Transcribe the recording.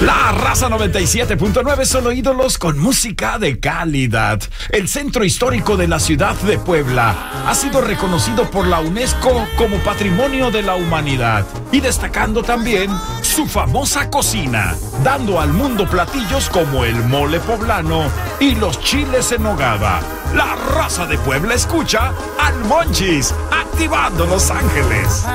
La Raza 97.9, solo ídolos con música de calidad. El centro histórico de la ciudad de Puebla ha sido reconocido por la UNESCO como Patrimonio de la Humanidad y destacando también su famosa cocina, dando al mundo platillos como el mole poblano y los chiles en nogada. La Raza de Puebla escucha al Monchis, activando Los Ángeles.